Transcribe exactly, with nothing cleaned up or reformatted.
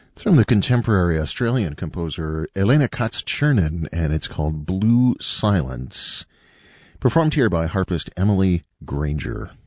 It's from the contemporary Australian composer Elena Katz-Chernin, and it's called Blue Silence, performed here by harpist Emily Granger.